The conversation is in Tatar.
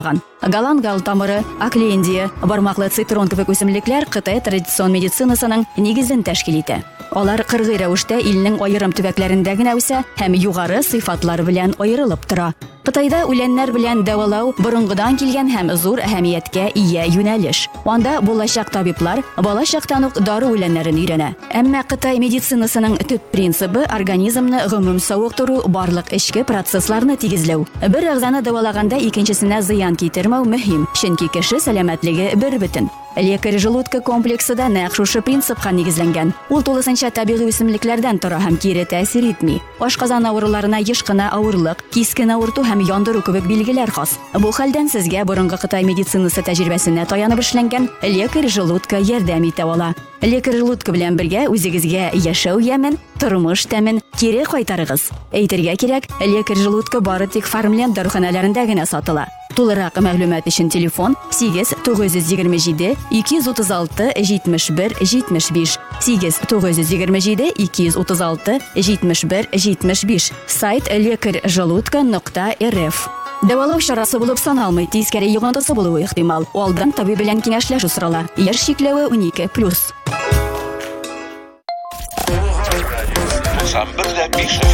Галан гал тамыры, аклендия, бармаклы цитрон кебек үсемлекләр Кытай традицион медицинасының нигезен тәшкил итә. Алар кыргый рәвештә илнең аерым төбәкләрендә генә үсә һәм югары сыйфатлар белән аерылып тора. Кытайда үләннәр белән дәвалау борынгыдан килгән һәм зур әһәмияткә ия юнәлеш. Анда булачак табиблар балачактан ук дары үләннәрен өйрәнә. Әмма Кытай медицинасының төп принцибы организмны гомум савыктыру, барлык эчке процессларны тигезләү. Бер әгъзаны дәвалаганда икенчесенә зыян китермәү мөһим, чөнки кеше сәламәтлеге бер бөтен. Лекарь желудка комплексы да нәкъ шушы принципка нигезләнгән. Ул тулысынча табигый үсемлекләрдән тора һәм кире тәэсир итми. Ашказан авыруларына еш кына авырлык, кискен авырту һәм яндыру кебек билгеләр хас. Бу хәлдән сезгә борынгы Кытай медицинасы тәҗрибәсенә таянып эшләнгән лекарь желудка ярдәм итә ала. Лекарь желудка белән бергә үзегезгә яшәү ямен, тормыш тәмен кире кайтарыгыз. Әйтергә кирәк, лекарь желудка бары тик фармлен дәруханаларында гына сатыла. Тулырак мәгълүмат өчен телефон 8-927-236-71-75 8-927-236-71-75 сайт лекарьжелудка.рф. Дәвалау чарасы булып саналмый, тискәре йогынтысы булуы ихтимал. Алдан табиб белән киңәшләшү сорала. Яшь чикләве 12+.